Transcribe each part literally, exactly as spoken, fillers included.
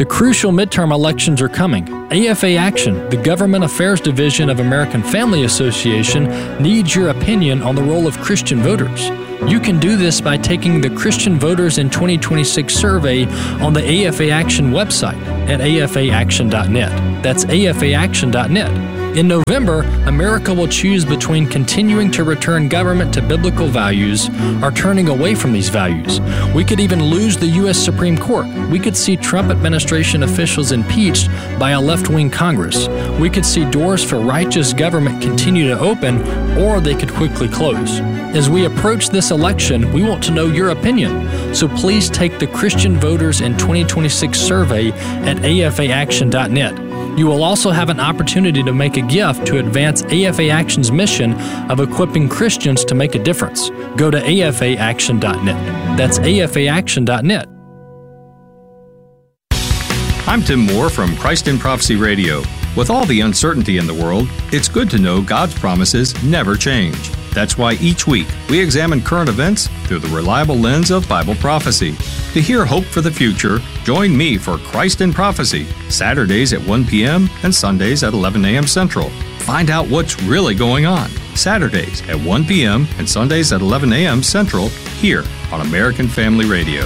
The crucial midterm elections are coming. A F A Action, the Government Affairs Division of American Family Association, needs your opinion on the role of Christian voters. You can do this by taking the Christian Voters in twenty twenty-six survey on the A F A Action website at A F A action dot net. That's A F A action dot net. In November, America will choose between continuing to return government to biblical values or turning away from these values. We could even lose the U S Supreme Court. We could see Trump administration officials impeached by a left-wing Congress. We could see doors for righteous government continue to open, or they could quickly close. As we approach this election, we want to know your opinion. So please take the Christian Voters in twenty twenty-six survey at A F A action dot net. You will also have an opportunity to make a gift to advance A F A Action's mission of equipping Christians to make a difference. Go to A F A action dot net. That's A F A action dot net. I'm Tim Moore from Christ in Prophecy Radio. With all the uncertainty in the world, it's good to know God's promises never change. That's why each week we examine current events through the reliable lens of Bible prophecy. To hear hope for the future, join me for Christ in Prophecy, Saturdays at one p.m. and Sundays at eleven a.m. Central. Find out what's really going on. Saturdays at one p.m. and Sundays at eleven a.m. Central, here on American Family Radio.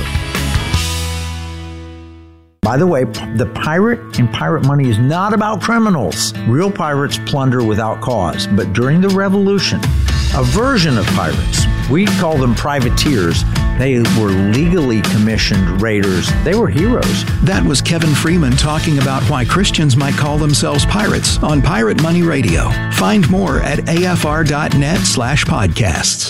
By the way, the pirate in Pirate Money is not about criminals. Real pirates plunder without cause. But during the Revolution, a version of pirates, we call them privateers, they were legally commissioned raiders. They were heroes. That was Kevin Freeman talking about why Christians might call themselves pirates on Pirate Money Radio. Find more at A F R dot net slash podcasts.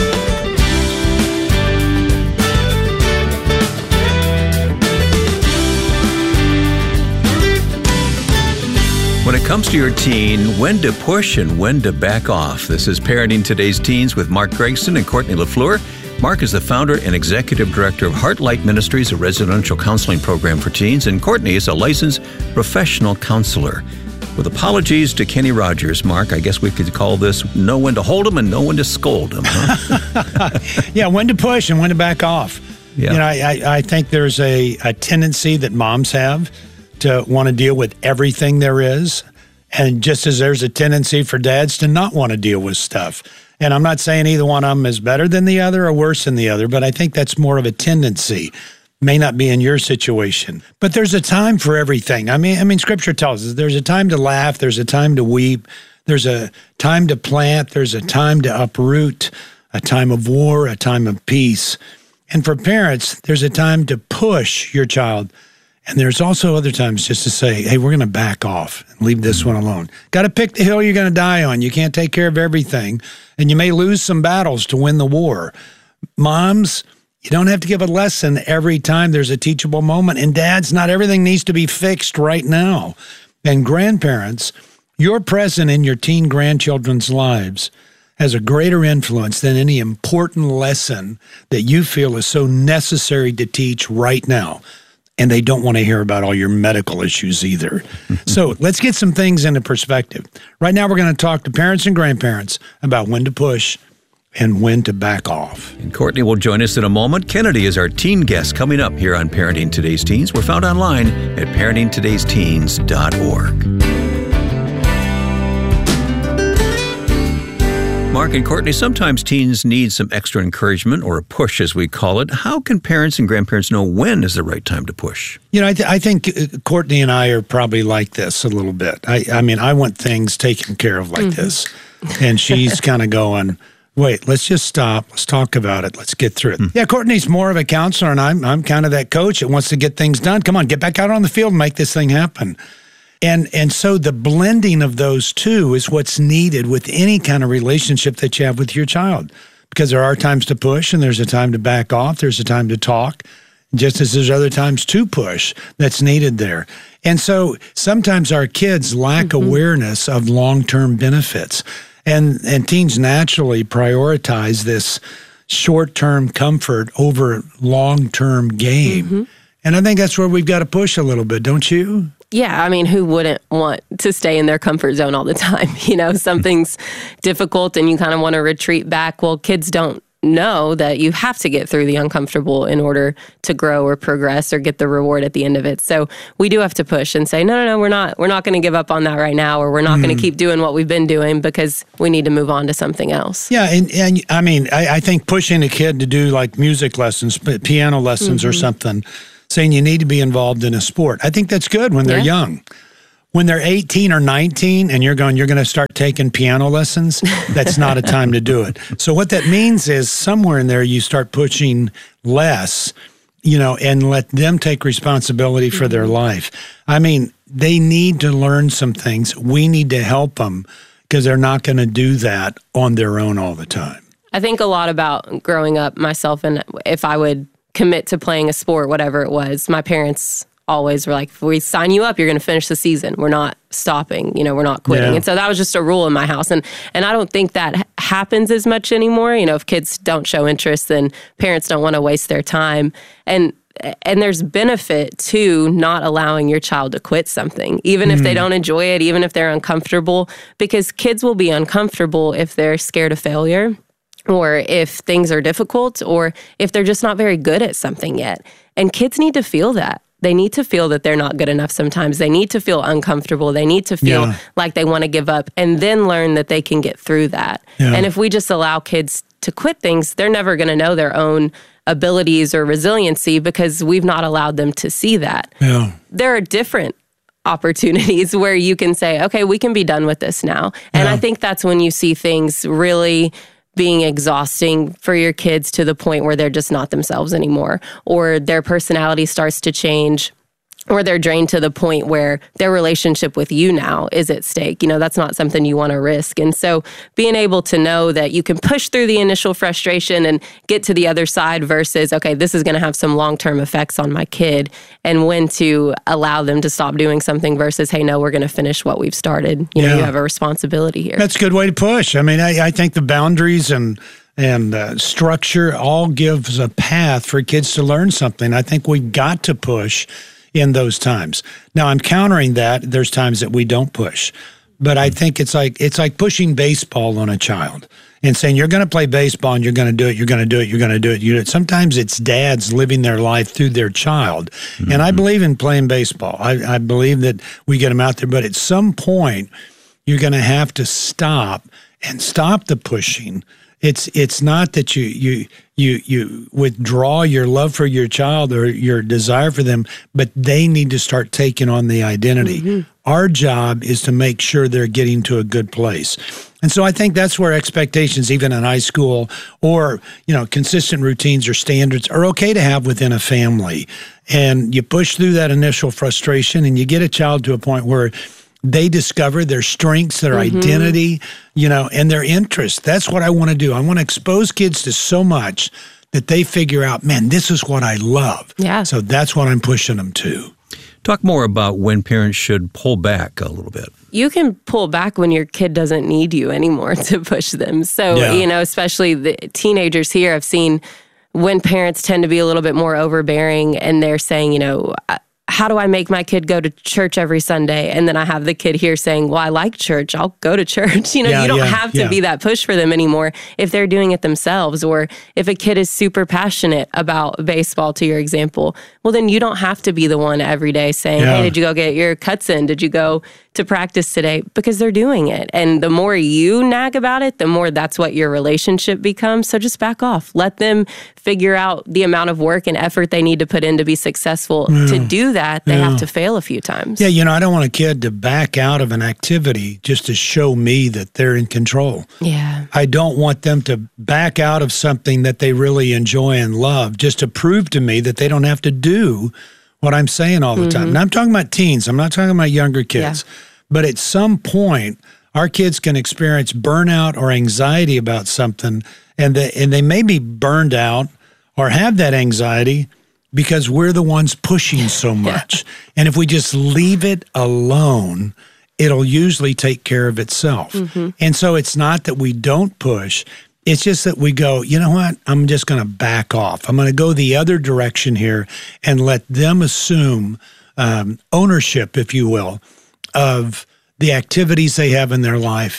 When it comes to your teen, when to push and when to back off. This is Parenting Today's Teens with Mark Gregson and Courtney LaFleur. Mark is the founder and executive director of Heartlight Ministries, a residential counseling program for teens, and Courtney is a licensed professional counselor. With apologies to Kenny Rogers, Mark, I guess we could call this know when to hold him and know when to scold him. Huh? Yeah, when to push and when to back off. Yeah. You know, I, I think there's a, a tendency that moms have to want to deal with everything there is. And just as there's a tendency for dads to not want to deal with stuff. And I'm not saying either one of them is better than the other or worse than the other, but I think that's more of a tendency. May not be in your situation. But there's a time for everything. I mean, I mean, Scripture tells us there's a time to laugh, there's a time to weep, there's a time to plant, there's a time to uproot, a time of war, a time of peace. And for parents, there's a time to push your child. And there's also other times just to say, hey, we're going to back off and leave this one alone. Got to pick the hill you're going to die on. You can't take care of everything. And you may lose some battles to win the war. Moms, you don't have to give a lesson every time there's a teachable moment. And dads, not everything needs to be fixed right now. And grandparents, your presence in your teen grandchildren's lives has a greater influence than any important lesson that you feel is so necessary to teach right now. And they don't want to hear about all your medical issues either. So let's get some things into perspective. Right now, we're going to talk to parents and grandparents about when to push and when to back off. And Courtney will join us in a moment. Kennedy is our teen guest coming up here on Parenting Today's Teens. We're found online at parenting todays teens dot org. Mark and Courtney, sometimes teens need some extra encouragement or a push, as we call it. How can parents and grandparents know when is the right time to push? You know, I, th- I think Courtney and I are probably like this a little bit. I, I mean, I want things taken care of like mm-hmm. this. And she's kind of going, wait, let's just stop. Let's talk about it. Let's get through it. Mm-hmm. Yeah, Courtney's more of a counselor, and I'm, I'm kind of that coach that wants to get things done. Come on, get back out on the field and make this thing happen. And and so the blending of those two is what's needed with any kind of relationship that you have with your child. Because there are times to push and there's a time to back off. There's a time to talk, just as there's other times to push that's needed there. And so sometimes our kids lack mm-hmm. awareness of long-term benefits. And, and teens naturally prioritize this short-term comfort over long-term gain. Mm-hmm. And I think that's where we've got to push a little bit, don't you? Yeah, I mean, who wouldn't want to stay in their comfort zone all the time? You know, something's difficult and you kind of want to retreat back. Well, kids don't know that you have to get through the uncomfortable in order to grow or progress or get the reward at the end of it. So we do have to push and say, no, no, no, we're not, we're not going to give up on that right now, or we're not mm. going to keep doing what we've been doing, because we need to move on to something else. Yeah. And, and I mean, I, I think pushing a kid to do like music lessons, piano lessons mm-hmm. or something, saying you need to be involved in a sport, I think that's good when they're yeah. young. When they're eighteen or nineteen and you're going, you're going to start taking piano lessons, that's not a time to do it. So what that means is somewhere in there you start pushing less, you know, and let them take responsibility for their life. I mean, they need to learn some things. We need to help them, because they're not going to do that on their own all the time. I think a lot about growing up myself, and if I would commit to playing a sport, whatever it was, my parents always were like, if we sign you up, you're going to finish the season. We're not stopping, you know, we're not quitting. Yeah. And so that was just a rule in my house. And and I don't think that happens as much anymore. You know, if kids don't show interest, then parents don't want to waste their time. And and there's benefit to not allowing your child to quit something, even mm. if they don't enjoy it, even if they're uncomfortable, because kids will be uncomfortable if they're scared of failure, or if things are difficult, or if they're just not very good at something yet. And kids need to feel that. They need to feel that they're not good enough sometimes. They need to feel uncomfortable. They need to feel yeah. like they want to give up, and then learn that they can get through that. Yeah. And if we just allow kids to quit things, they're never going to know their own abilities or resiliency, because we've not allowed them to see that. Yeah. There are different opportunities where you can say, okay, we can be done with this now. And yeah. I think that's when you see things really being exhausting for your kids, to the point where they're just not themselves anymore, or their personality starts to change, or they're drained to the point where their relationship with you now is at stake. You know, that's not something you want to risk. And so being able to know that you can push through the initial frustration and get to the other side versus, okay, this is going to have some long-term effects on my kid, and when to allow them to stop doing something versus, hey, no, we're going to finish what we've started. You yeah. know, you have a responsibility here. That's a good way to push. I mean, I, I think the boundaries and and uh, structure all gives a path for kids to learn something. I think we've got to push in those times. Now, I'm countering that. There's times that we don't push. But I think it's like it's like pushing baseball on a child and saying, you're going to play baseball and you're going to do it, you're going to do it, you're going to do it. You do it. Sometimes it's dads living their life through their child. Mm-hmm. And I believe in playing baseball. I, I believe that we get them out there. But at some point, you're going to have to stop and stop the pushing. It's it's not that you you you you withdraw your love for your child or your desire for them, but they need to start taking on the identity. Mm-hmm. Our job is to make sure they're getting to a good place. And so I think that's where expectations, even in high school, or, you know, consistent routines or standards are okay to have within a family. And you push through that initial frustration and you get a child to a point where they discover their strengths, their mm-hmm. identity, you know, and their interests. That's what I want to do. I want to expose kids to so much that they figure out, man, this is what I love. Yeah. So that's what I'm pushing them to. Talk more about when parents should pull back a little bit. You can pull back when your kid doesn't need you anymore to push them. So, yeah. you know, especially the teenagers here, I've seen when parents tend to be a little bit more overbearing and they're saying, you know, how do I make my kid go to church every Sunday? And then I have the kid here saying, well, I like church. I'll go to church. You know, yeah, you don't yeah, have to yeah. be that push for them anymore if they're doing it themselves. Or if a kid is super passionate about baseball, to your example, well, then you don't have to be the one every day saying, yeah. hey, did you go get your cuts in? Did you go to practice today? Because they're doing it. And the more you nag about it, the more that's what your relationship becomes. So just back off. Let them figure out the amount of work and effort they need to put in to be successful. Yeah. To do that, they yeah. have to fail a few times. Yeah, you know, I don't want a kid to back out of an activity just to show me that they're in control. Yeah. I don't want them to back out of something that they really enjoy and love just to prove to me that they don't have to do what I'm saying all the mm-hmm. time. And I'm talking about teens. I'm not talking about younger kids. Yeah. But at some point, our kids can experience burnout or anxiety about something, and they, and they may be burned out or have that anxiety because we're the ones pushing so much. Yeah. And if we just leave it alone, it'll usually take care of itself. Mm-hmm. And so it's not that we don't push. It's just that we go, you know what, I'm just going to back off. I'm going to go the other direction here and let them assume um, ownership, if you will, of the activities they have in their life.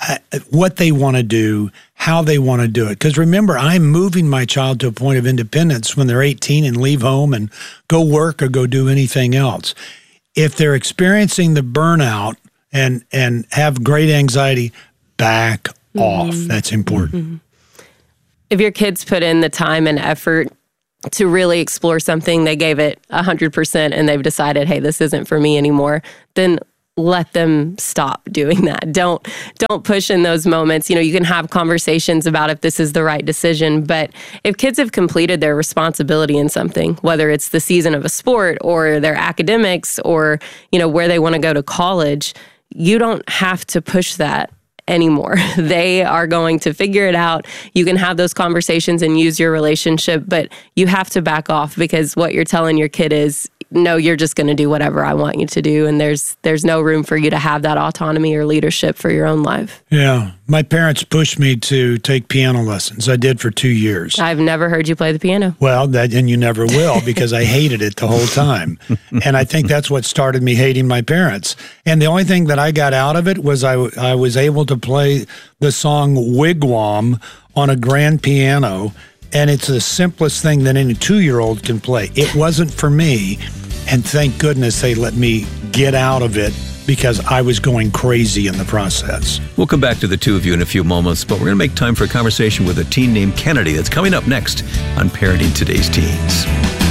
uh, what they want to do, how they want to do it. Because remember, I'm moving my child to a point of independence when they're eighteen and leave home and go work or go do anything else. If they're experiencing the burnout and and have great anxiety, back mm-hmm. off. That's important. Mm-hmm. If your kids put in the time and effort to really explore something, they gave it one hundred percent and they've decided, hey, this isn't for me anymore, then let them stop doing that. Don't don't push in those moments. You know, you can have conversations about if this is the right decision, but if kids have completed their responsibility in something, whether it's the season of a sport or their academics or, you know, where they want to go to college, you don't have to push that anymore. They are going to figure it out. You can have those conversations and use your relationship, but you have to back off because what you're telling your kid is, no, you're just going to do whatever I want you to do. And there's there's no room for you to have that autonomy or leadership for your own life. Yeah. My parents pushed me to take piano lessons. I did for two years. I've never heard you play the piano. Well, that and you never will because I hated it the whole time. And I think that's what started me hating my parents. And the only thing that I got out of it was I, I was able to play the song Wigwam on a grand piano. And it's the simplest thing that any two-year-old can play. It wasn't for me. And thank goodness they let me get out of it because I was going crazy in the process. We'll come back to the two of you in a few moments, but we're going to make time for a conversation with a teen named Kennedy that's coming up next on Parenting Today's Teens.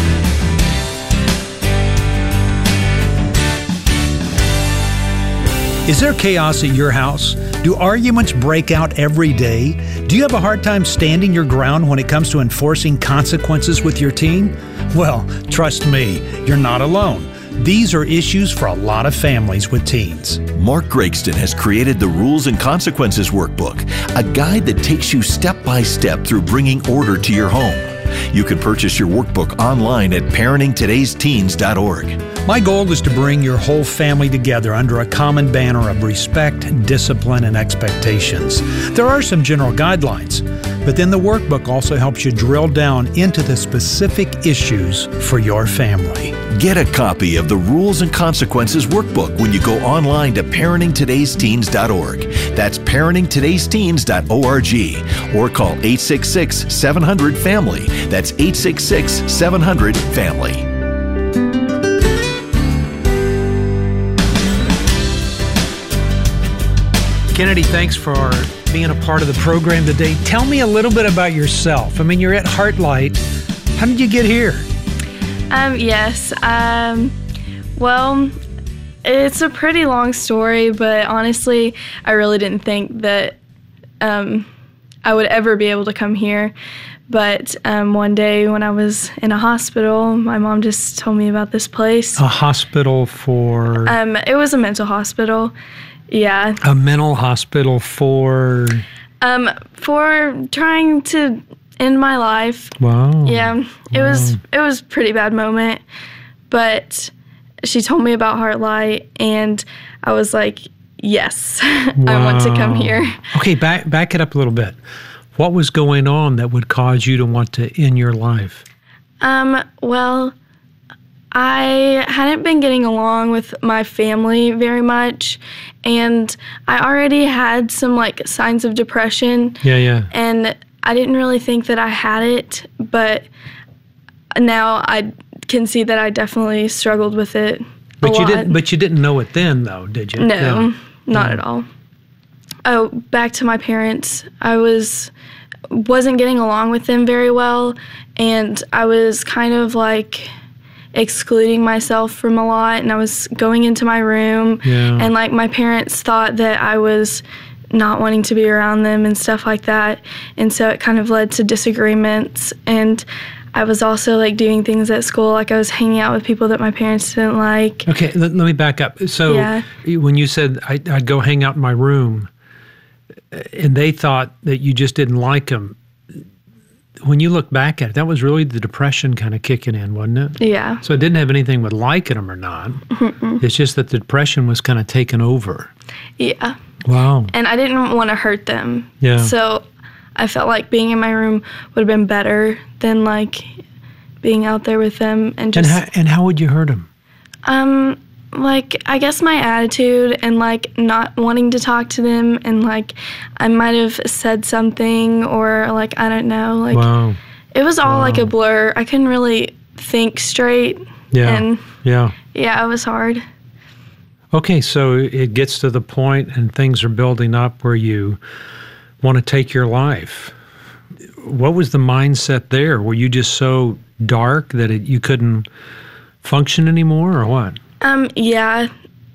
Is there chaos at your house? Do arguments break out every day? Do you have a hard time standing your ground when it comes to enforcing consequences with your teen? Well, trust me, you're not alone. These are issues for a lot of families with teens. Mark Gregston has created the Rules and Consequences Workbook, a guide that takes you step by step through bringing order to your home. You can purchase your workbook online at parenting todays teens dot org. My goal is to bring your whole family together under a common banner of respect, discipline, and expectations. There are some general guidelines, but then the workbook also helps you drill down into the specific issues for your family. Get a copy of the Rules and Consequences Workbook when you go online to parenting todays teens dot org. That's parenting todays teens dot org or call eight six six, seven hundred, family. That's eight six six, seven hundred, family. Kennedy, thanks for being a part of the program today. Tell me a little bit about yourself. I mean, you're at Heartlight. How did you get here? Um, yes. Um, well, it's a pretty long story, but honestly, I really didn't think that um, I would ever be able to come here. But um, one day when I was in a hospital, my mom just told me about this place. A hospital for? Um, it was a mental hospital. Yeah. A mental hospital for? Um, for trying to end my life. Wow. Yeah. It wow. was it was a pretty bad moment. But she told me about Heartlight and I was like, yes, wow. I want to come here. Okay, back back it up a little bit. What was going on that would cause you to want to end your life? Um, well, I hadn't been getting along with my family very much, and I already had some, like, signs of depression. Yeah, yeah. And I didn't really think that I had it, but now I can see that I definitely struggled with it but a you lot. didn't. But you didn't know it then, though, did you? No, yeah. not yeah. at all. Oh, back to my parents. I was wasn't getting along with them very well, and I was kind of like excluding myself from a lot, and I was going into my room, yeah. and like my parents thought that I was not wanting to be around them and stuff like that, and so it kind of led to disagreements. And I was also like doing things at school, like I was hanging out with people that my parents didn't like. Okay, let, let me back up. So yeah. when you said I, I'd go hang out in my room, and they thought that you just didn't like them, when you look back at it, that was really the depression kind of kicking in, wasn't it? Yeah. So it didn't have anything with liking them or not. Mm-mm. It's just that the depression was kind of taking over. Yeah. Wow. And I didn't want to hurt them. Yeah. So I felt like being in my room would have been better than like being out there with them and just. And how, and how would you hurt them? Um, like, I guess my attitude and, like, not wanting to talk to them, and, like, I might have said something, or, like, I don't know. Like, wow. It was all, wow. like, a blur. I couldn't really think straight. Yeah, and yeah. Yeah, it was hard. Okay, so it gets to the point and things are building up where you want to take your life. What was the mindset there? Were you just so dark that it, you couldn't function anymore, or what? Um, yeah,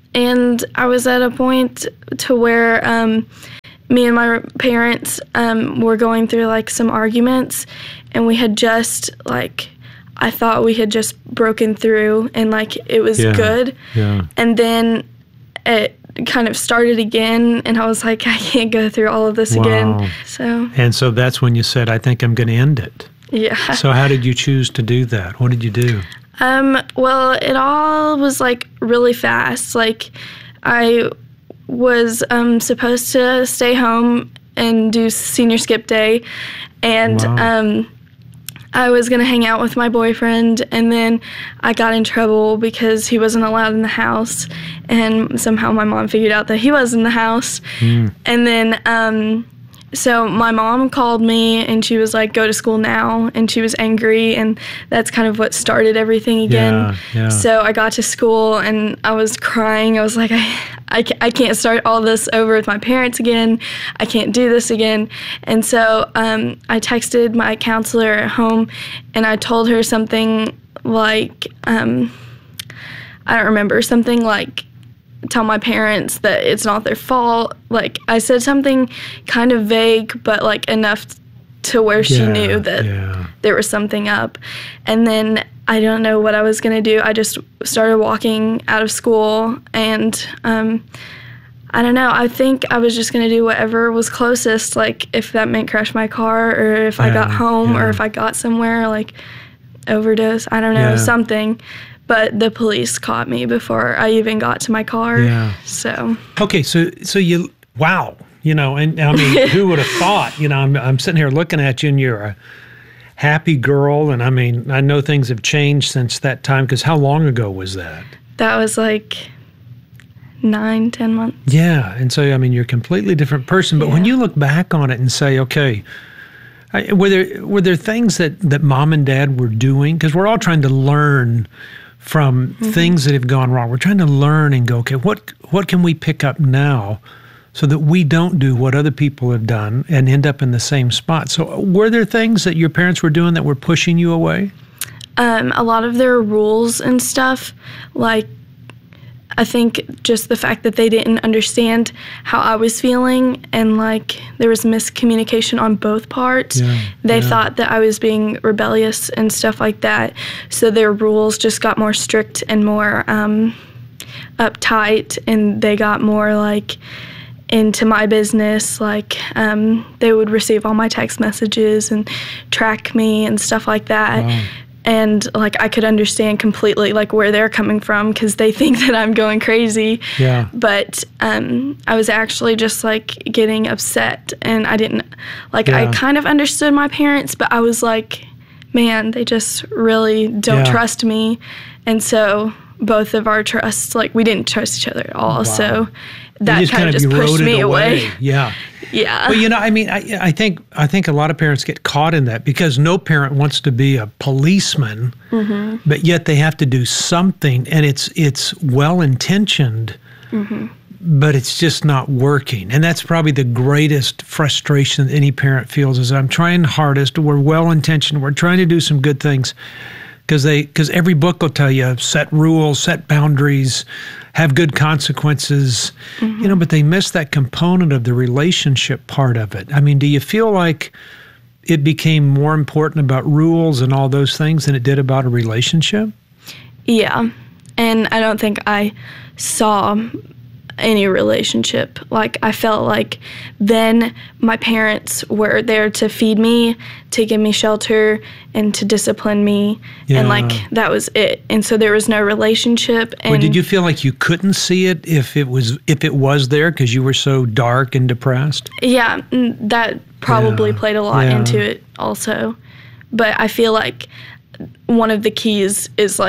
and I was at a point to where um, me and my parents um, were going through, like, some arguments, and we had just, like, I thought we had just broken through, and, like, it was yeah, good. Yeah. And then it kind of started again, and I was like, I can't go through all of this wow. again. So. And so that's when you said, I think I'm going to end it. Yeah. So how did you choose to do that? What did you do? Um, well, it all was, like, really fast. Like, I was um, supposed to stay home and do senior skip day, and wow. um, I was going to hang out with my boyfriend, and then I got in trouble because he wasn't allowed in the house, and somehow my mom figured out that he was in the house. Mm. And then um, so my mom called me, and she was like, go to school now, and she was angry, and that's kind of what started everything again. Yeah, yeah. So I got to school, and I was crying. I was like, I, I, I can't start all this over with my parents again. I can't do this again. And so um, I texted my counselor at home, and I told her something like, um, I don't remember, something like, tell my parents that it's not their fault. Like, I said something kind of vague, but, like, enough to where she yeah, knew that yeah. there was something up. And then I don't know what I was going to do. I just started walking out of school, and um, I don't know. I think I was just going to do whatever was closest, like, if that meant crash my car, or if yeah, I got home, yeah. or if I got somewhere, like, overdose. I don't know, yeah. something. But the police caught me before I even got to my car. Yeah. So. Okay, so so you, wow, you know, and I mean, who would have thought? You know, I'm I'm sitting here looking at you, and you're a happy girl, and I mean, I know things have changed since that time, because how long ago was that? That was like nine, ten months. Yeah, and so, I mean, you're a completely different person, but yeah. when you look back on it and say, okay, I, were there were there things that, that mom and dad were doing? Because we're all trying to learn from mm-hmm. things that have gone wrong. We're trying to learn and go, okay, what what can we pick up now so that we don't do what other people have done and end up in the same spot? So were there things that your parents were doing that were pushing you away? Um, a lot of their rules and stuff, like, I think just the fact that they didn't understand how I was feeling, and, like, there was miscommunication on both parts. Yeah, they yeah. thought that I was being rebellious and stuff like that. So their rules just got more strict and more um, uptight, and they got more, like, into my business. Like, um, they would receive all my text messages and track me and stuff like that. Wow. And, like, I could understand completely, like, where they're coming from, because they think that I'm going crazy. Yeah. But um, I was actually just, like, getting upset, and I didn't, like, yeah. I kind of understood my parents, but I was like, man, they just really don't yeah. trust me. And so both of our trusts, like, we didn't trust each other at all. Wow. So that just kind of just pushed me away. away. Yeah. Yeah. Well, you know, I mean, I, I think I think a lot of parents get caught in that, because no parent wants to be a policeman, mm-hmm. but yet they have to do something, and it's it's well intentioned, mm-hmm. but it's just not working. And that's probably the greatest frustration that any parent feels, is I'm trying hardest, we're well intentioned, we're trying to do some good things, because they because every book will tell you set rules, set boundaries, have good consequences, mm-hmm. you know, but they miss that component of the relationship part of it. I mean, do you feel like it became more important about rules and all those things than it did about a relationship? Yeah. And I don't think I saw any relationship. Like, I felt like then my parents were there to feed me, to give me shelter, and to discipline me. Yeah. And, like, that was it. And so there was no relationship. And or did you feel like you couldn't see it if it was if it was there because you were so dark and depressed? Yeah, that probably yeah. played a lot yeah. into it also. But I feel like one of the keys is, like,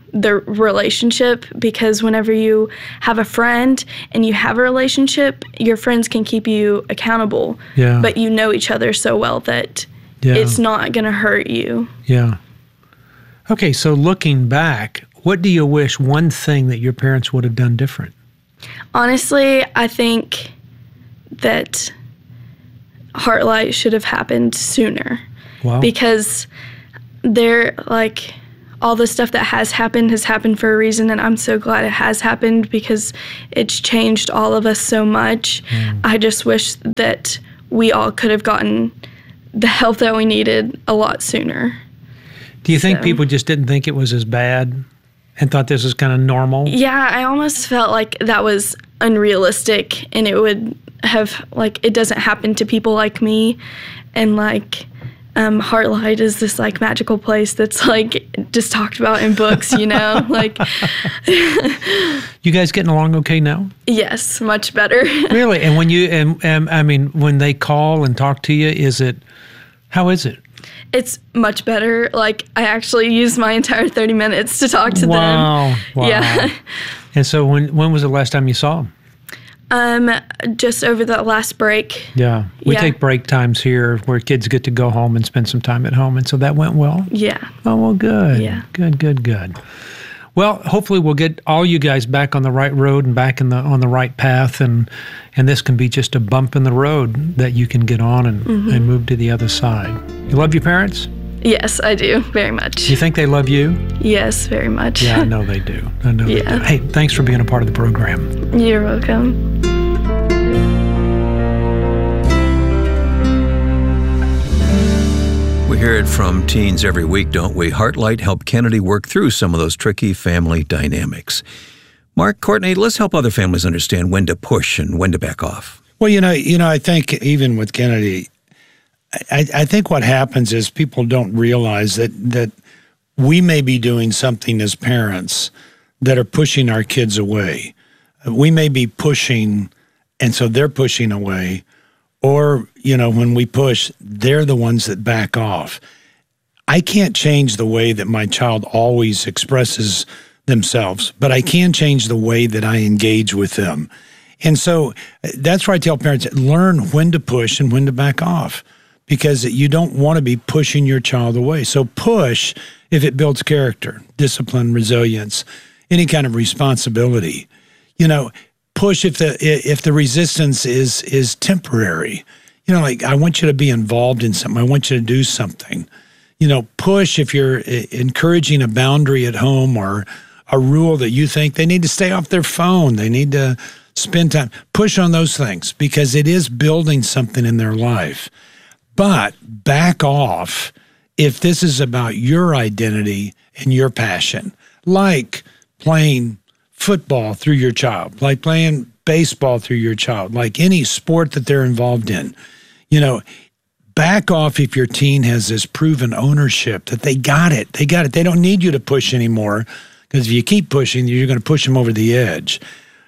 the relationship, because whenever you have a friend and you have a relationship, your friends can keep you accountable. Yeah. But you know each other so well that Yeah. it's not going to hurt you. Yeah. Okay, so looking back, what do you wish one thing that your parents would have done different? Honestly, I think that Heartlight should have happened sooner. Wow. Because they're like, all the stuff that has happened has happened for a reason, and I'm so glad it has happened because it's changed all of us so much. Mm. I just wish that we all could have gotten the help that we needed a lot sooner. Do you think So. people just didn't think it was as bad and thought this was kind of normal? Yeah, I almost felt like that was unrealistic, and it would have, like, it doesn't happen to people like me, and like um, Heartlight is this like magical place that's like just talked about in books, you know, like. You guys getting along okay now? Yes, much better. Really? And when you and, and I mean, when they call and talk to you, is it? How is it? It's much better. Like, I actually used my entire thirty minutes to talk to wow. them. Wow. Yeah. And so when when was the last time you saw them? Um, just over the last break. Yeah. We Yeah. take break times here where kids get to go home and spend some time at home. And so that went well? Yeah. Oh, well, good. Yeah. Good, good, good. Well, hopefully we'll get all you guys back on the right road and back in the on the right path, and and this can be just a bump in the road that you can get on and, Mhm. and move to the other side. You love your parents? Yes, I do. Very much. You think they love you? Yes, very much. Yeah, I know they do. I know Yeah. they do. Hey, thanks for being a part of the program. You're welcome. We hear it from teens every week, don't we? Heartlight helped Kennedy work through some of those tricky family dynamics. Mark, Courtney, let's help other families understand when to push and when to back off. Well, you know, you know, I think even with Kennedy, I, I think what happens is people don't realize that that we may be doing something as parents that are pushing our kids away. We may be pushing, and so they're pushing away. Or, you know, when we push, they're the ones that back off. I can't change the way that my child always expresses themselves, but I can change the way that I engage with them. And so that's why I tell parents, learn when to push and when to back off, because you don't want to be pushing your child away. So push if it builds character, discipline, resilience, any kind of responsibility. You know, push if the if the resistance is is temporary. You know, like, I want you to be involved in something. I want you to do something. You know, push if you're encouraging a boundary at home or a rule that you think they need to stay off their phone. They need to spend time. Push on those things because it is building something in their life. But back off if this is about your identity and your passion, like playing football through your child, like playing baseball through your child, like any sport that they're involved in. You know, back off if your teen has this proven ownership that they got it. They got it. They don't need you to push anymore, because if you keep pushing, you're going to push them over the edge.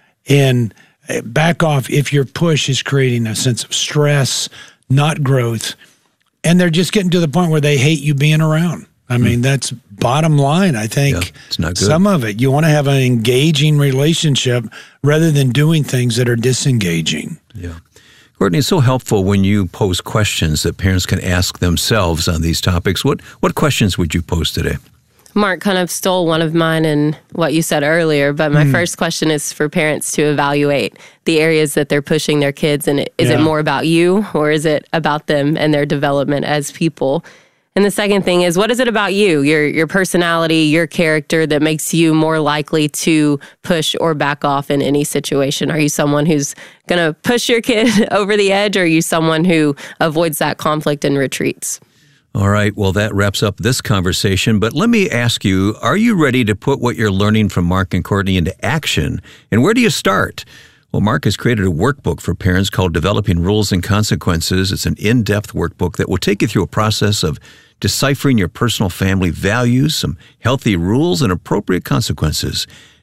And back off if your push is creating a sense of stress, not growth, and they're just getting to the point where they hate you being around. I mean, mm. that's bottom line. I think yeah, it's not good. Some of it, you want to have an engaging relationship rather than doing things that are disengaging. Yeah. Courtney, it's so helpful when you pose questions that parents can ask themselves on these topics. What what questions would you pose today? Mark kind of stole one of mine in what you said earlier, but my mm. first question is for parents to evaluate the areas that they're pushing their kids. And is yeah. it more about you, or is it about them and their development as people? And the second thing is, what is it about you, your your personality, your character that makes you more likely to push or back off in any situation? Are you someone who's going to push your kid over the edge, or are you someone who avoids that conflict and retreats? All right, well, that wraps up this conversation, but let me ask you, are you ready to put what you're learning from Mark and Courtney into action? And where do you start? Well, Mark has created a workbook for parents called Developing Rules and Consequences. It's an in-depth workbook that will take you through a process of deciphering your personal family values, some healthy rules, and appropriate consequences.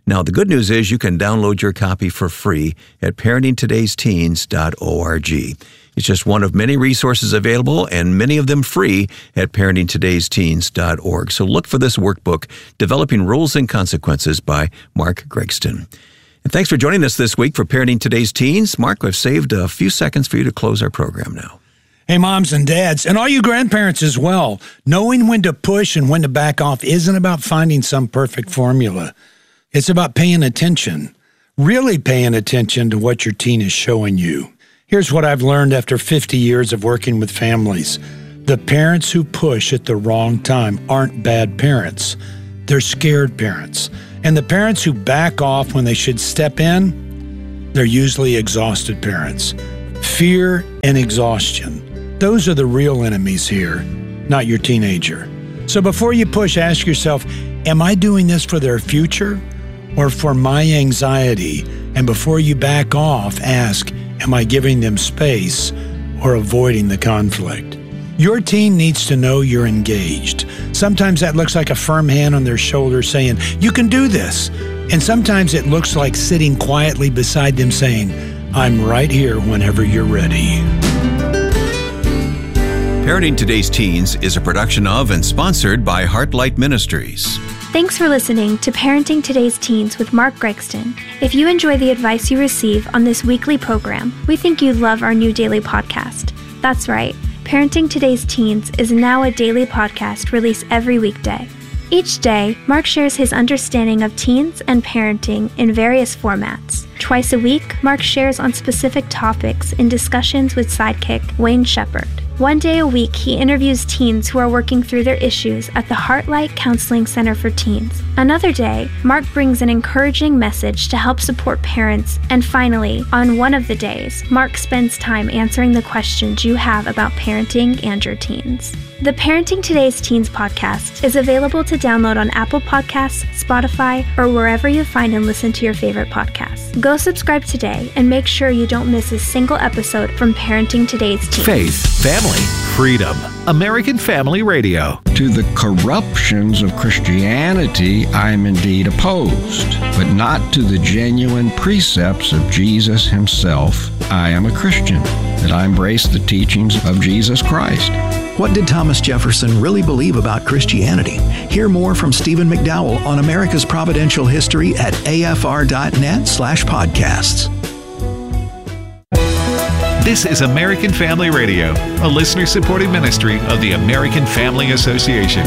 Now, the good news is you can download your copy for free at parenting todays teens dot org. It's just one of many resources available, and many of them free at parenting todays teens dot org. So look for this workbook, Developing Rules and Consequences by Mark Gregston. And thanks for joining us this week for Parenting Today's Teens. Mark, I've saved a few seconds for you to close our program now. Hey, moms and dads, and all you grandparents as well, knowing when to push and when to back off isn't about finding some perfect formula. It's about paying attention, really paying attention to what your teen is showing you. Here's what I've learned after fifty years of working with families. The parents who push at the wrong time aren't bad parents. They're scared parents. And the parents who back off when they should step in, they're usually exhausted parents. Fear and exhaustion. Those are the real enemies here, not your teenager. So before you push, ask yourself, am I doing this for their future or for my anxiety? And before you back off, ask, am I giving them space or avoiding the conflict? Your teen needs to know you're engaged. Sometimes that looks like a firm hand on their shoulder saying, you can do this. And sometimes it looks like sitting quietly beside them saying, I'm right here whenever you're ready. Parenting Today's Teens is a production of and sponsored by Heartlight Ministries. Thanks for listening to Parenting Today's Teens with Mark Gregston. If you enjoy the advice you receive on this weekly program, we think you'd love our new daily podcast. That's right, Parenting Today's Teens is now a daily podcast released every weekday. Each day, Mark shares his understanding of teens and parenting in various formats. Twice a week, Mark shares on specific topics in discussions with sidekick Wayne Shepherd. One day a week, he interviews teens who are working through their issues at the Heartlight Counseling Center for Teens. Another day, Mark brings an encouraging message to help support parents. And finally, on one of the days, Mark spends time answering the questions you have about parenting and your teens. The Parenting Today's Teens podcast is available to download on Apple Podcasts, Spotify, or wherever you find and listen to your favorite podcasts. Go subscribe today and make sure you don't miss a single episode from Parenting Today's Teens. Faith, family, freedom. American Family Radio. To the corruptions of Christianity, I am indeed opposed, but not to the genuine precepts of Jesus himself. I am a Christian, that I embrace the teachings of Jesus Christ. What did Thomas Jefferson really believe about Christianity? Hear more from Stephen McDowell on America's Providential History at afr.net slash podcasts. This is American Family Radio, a listener-supported ministry of the American Family Association.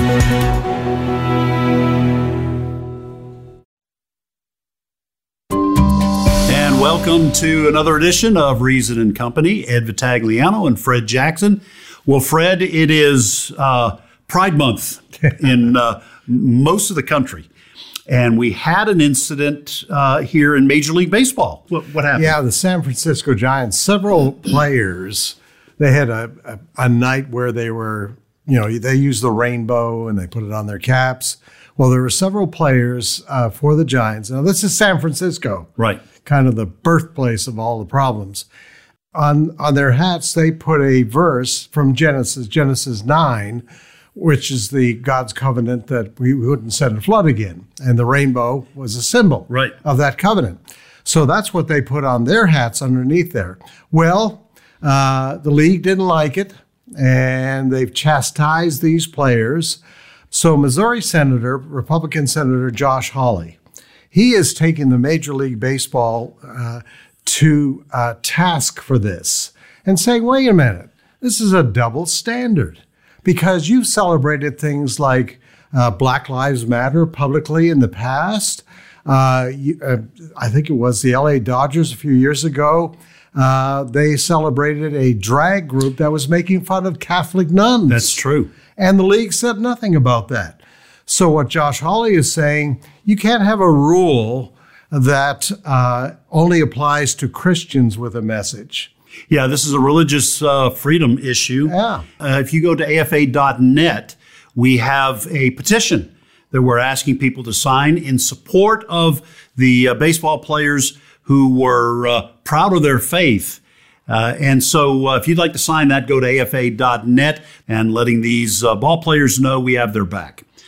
And welcome to another edition of Reason and Company. Ed Vitagliano and Fred Jackson. Well, Fred, it is uh, Pride Month in uh, most of the country. And we had an incident uh, here in Major League Baseball. What, what happened? Yeah, the San Francisco Giants, several players, they had a, a, a night where they were, you know, they used the rainbow and they put it on their caps. Well, there were several players uh, for the Giants. Now, this is San Francisco. Right. Kind of the birthplace of all the problems. On on their hats, they put a verse from Genesis, Genesis nine, which is the God's covenant that we wouldn't send a flood again. And the rainbow was a symbol right. of that covenant. So that's what they put on their hats underneath there. Well, uh, the league didn't like it, and they've chastised these players. So Missouri Senator, Republican Senator Josh Hawley, he is taking the Major League Baseball uh, to uh, task for this and saying, wait a minute, this is a double standard because you've celebrated things like uh, Black Lives Matter publicly in the past. Uh, you, uh, I think it was the L A Dodgers a few years ago. Uh, they celebrated a drag group that was making fun of Catholic nuns. That's true. And the league said nothing about that. So what Josh Hawley is saying, you can't have a rule that uh, only applies to Christians with a message. Yeah, this is a religious uh, freedom issue. Yeah. Uh, if you go to A F A dot net, we have a petition that we're asking people to sign in support of the uh, baseball players who were uh, proud of their faith. Uh, and so uh, if you'd like to sign that, go to A F A dot net and letting these uh, ball players know we have their back.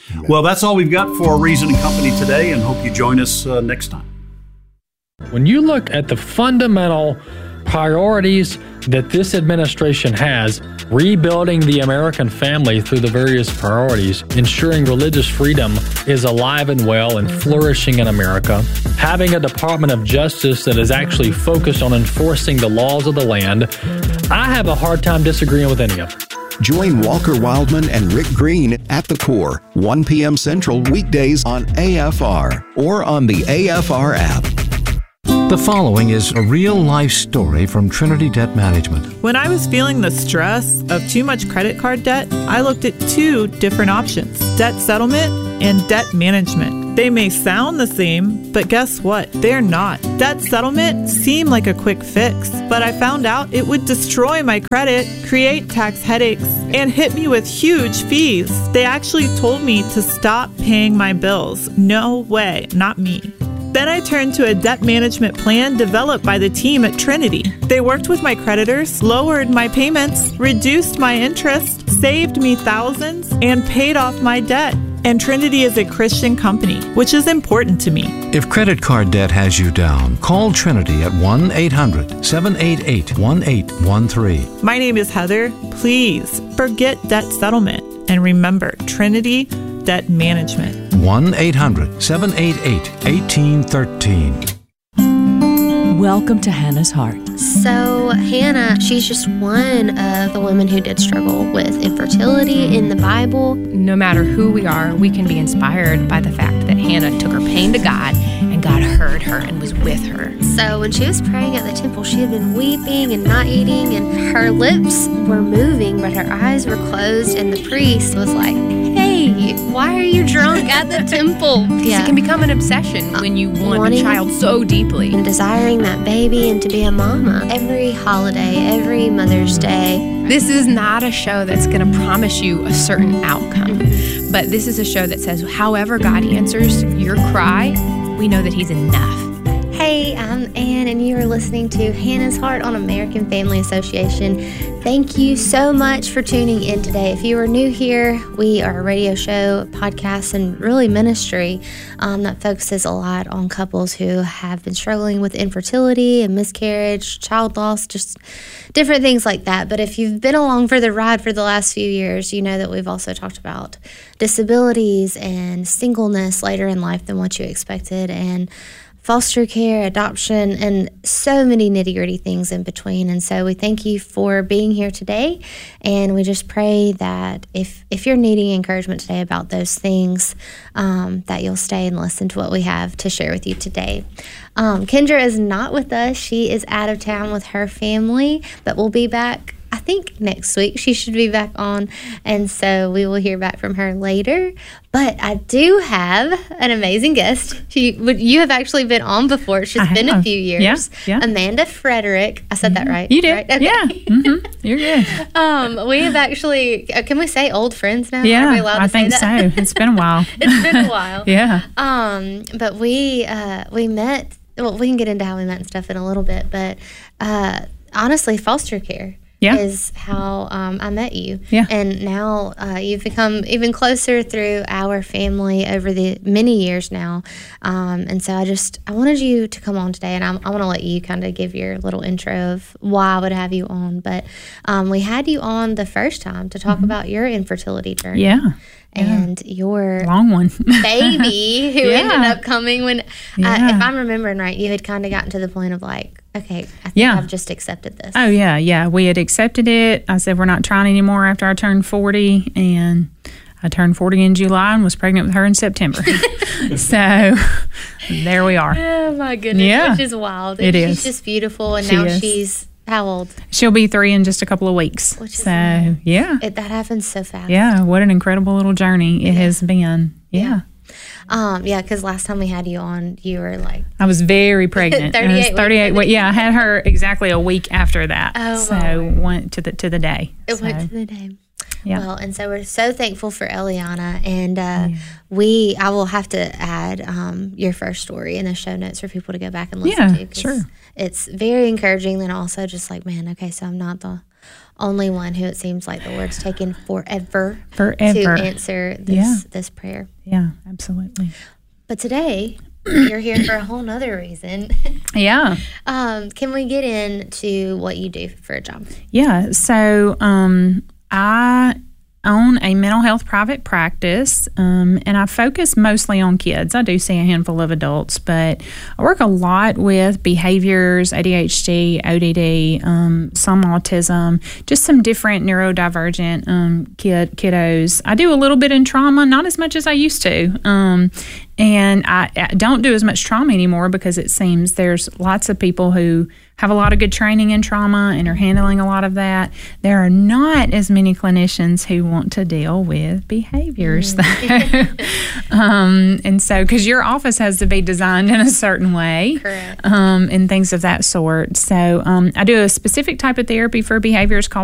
Well, that's all we've got for Reason and Company today, and hope you join us uh, next time. When you look at the fundamental priorities that this administration has, rebuilding the American family through the various priorities, ensuring religious freedom is alive and well and flourishing in America, having a Department of Justice that is actually focused on enforcing the laws of the land, I have a hard time disagreeing with any of it. Join Walker Wildman and Rick Green at the Core, one p.m. Central weekdays on A F R or on the A F R app. The following is a real-life story from Trinity Debt Management. When I was feeling the stress of too much credit card debt, I looked at two different options, debt settlement and debt management. They may sound the same, but guess what? They're not. Debt settlement seemed like a quick fix, but I found out it would destroy my credit, create tax headaches, and hit me with huge fees. They actually told me to stop paying my bills. No way, not me. Then I turned to a debt management plan developed by the team at Trinity. They worked with my creditors, lowered my payments, reduced my interest, saved me thousands, and paid off my debt. And Trinity is a Christian company, which is important to me. If credit card debt has you down, call Trinity at one eight hundred seven eight eight one eight one three. My name is Heather. Please forget debt settlement and remember Trinity Debt Management. one eight hundred seven eight eight one eight one three. Welcome to Hannah's Heart. So Hannah, she's just one of the women who did struggle with infertility in the Bible. No matter who we are, we can be inspired by the fact that Hannah took her pain to God and God heard her and was with her. So when she was praying at the temple, she had been weeping and not eating, and her lips were moving, but her eyes were closed, and the priest was like, hey, why are you drunk at the temple? Yeah. It can become an obsession when you want Wanting a child so deeply. And desiring that baby and to be a mama. Every holiday, every Mother's Day. This is not a show that's going to promise you a certain outcome. Mm-hmm. But this is a show that says, however God answers your cry, we know that He's enough. Hey, I'm Ann, and you are listening to Hannah's Heart on American Family Association. Thank you so much for tuning in today. If you are new here, we are a radio show, podcast, and really ministry um, that focuses a lot on couples who have been struggling with infertility and miscarriage, child loss, just different things like that. But if you've been along for the ride for the last few years, you know that we've also talked about disabilities and singleness later in life than what you expected, and foster care, adoption, and so many nitty-gritty things in between. And so we thank you for being here today, and we just pray that if if you're needing encouragement today about those things, um, that you'll stay and listen to what we have to share with you today. Um, Kendra is not with us. She is out of town with her family, but we'll be back, I think, next week. She should be back on, and so we will hear back from her later. But I do have an amazing guest. She, you have actually been on before. She's been a few years. Yeah, yeah. Amanda Frederick. I said mm-hmm. that right? You did. Right? Okay. Yeah. Mm-hmm. You're good. um, we have actually, can we say old friends now? Yeah, Are we allowed to I think say that? so. It's been a while. It's been a while. Yeah. Um, but we uh, we met, well, we can get into how we met and stuff in a little bit, but uh, honestly, foster care. Yeah. Is how um, I met you. Yeah. And now uh, you've become even closer through our family over the many years now. Um, and so I just, I wanted you to come on today, and I, I want to let you kind of give your little intro of why I would have you on. But um, we had you on the first time to talk mm-hmm. about your infertility journey. Yeah. And yeah. your long one baby who yeah. ended up coming when, yeah. uh, if I'm remembering right, you had kind of gotten to the point of like, okay, I think yeah. I've just accepted this. Oh, yeah, yeah. We had accepted it. I said, we're not trying anymore after I turned forty, and I turned forty in July and was pregnant with her in September. So there we are. Oh, my goodness. Yeah. Which is wild. It she's is. just beautiful, and she now is. she's how old? She'll be three in just a couple of weeks. Which is so, nice. yeah. It, that happens so fast. Yeah, what an incredible little journey it yeah. has been. Yeah. yeah. Um, yeah, because last time we had you on, you were like... I was very pregnant. thirty-eight I was thirty-eight weeks. Yeah, I had her exactly a week after that. Oh, so my. went to the to the day. It so. went to the day. Yeah. Well, and so we're so thankful for Eliana, and uh, yeah. we, I will have to add um, your first story in the show notes for people to go back and listen yeah, to. Yeah, sure. It's very encouraging, and also just like, man, okay, so I'm not the only one who it seems like the Lord's taken forever, Forever. to answer this Yeah. this prayer. Yeah, absolutely. But today, you're here for a whole nother reason. Yeah. Um, can we get into what you do for a job? Yeah. So um, I own a mental health private practice, um, and I focus mostly on kids. I do see a handful of adults, but I work a lot with behaviors, A D H D, O D D, um, some autism, just some different neurodivergent um, kid kiddos. I do a little bit in trauma, not as much as I used to. Um, and I, I don't do as much trauma anymore because it seems there's lots of people who have a lot of good training in trauma and are handling a lot of that. There are not as many clinicians who want to deal with behaviors, mm. though. um, and so, because your office has to be designed in a certain way, Correct. Um, and things of that sort. So, um, I do a specific type of therapy for behaviors called